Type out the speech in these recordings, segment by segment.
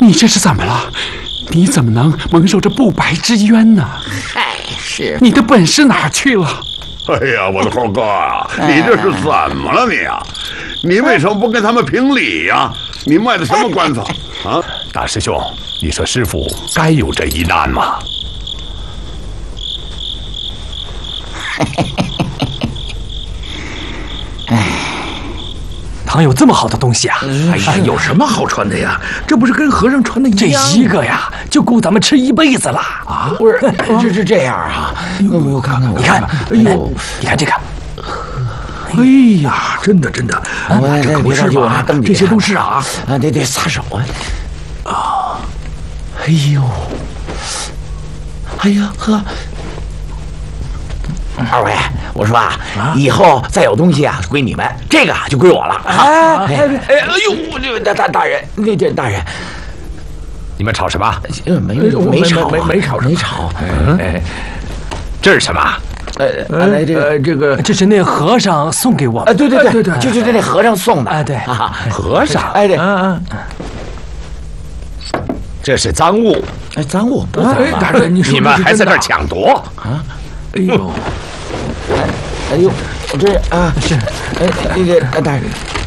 你这是怎么了？你怎么能蒙受这不白之冤呢？ 哎，是你的本事哪儿去了？ 哎呀，我的猴哥啊，你这是怎么了你啊？你为什么不跟他们评理呀？你卖的什么关子啊？ 大师兄，你说师傅该有这一难吗？ 唐有这么好的东西啊！ 哎呀，有什么好穿的呀？这不是跟和尚穿的一这样？ 一个呀，就够咱们吃一辈子了啊！ 不是，这样啊？我看看， 你看，哎呦，你看这个。 哎呀，真的，这可不是吧？这些都是啊， 得撒手啊！ 哎呦，哎呀呵！ 二位，我说啊，以后再有东西啊，归你们，这个就归我了。哎呦，这大人，这大人， 你们吵什么？ 没吵。 这是什么？ 这是那和尚送给我们。 对，就是那和尚送的。 哎，对， 和尚。 哎，对， 这是赃物。 赃物。 大人， 你们还在这儿抢夺啊？哎呦， 这啊是，那个大人，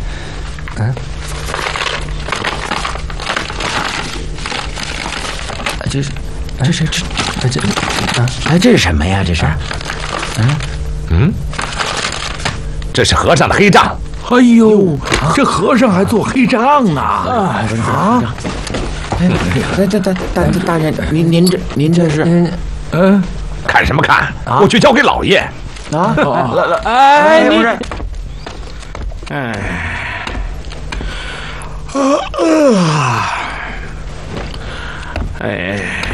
这是什么呀？这是， 这是和尚的黑账。 哎呦，这和尚还做黑账呢！ 大人，您这是， 看什么看？我去交给老爷。 啊， 哎， 不是， 哎。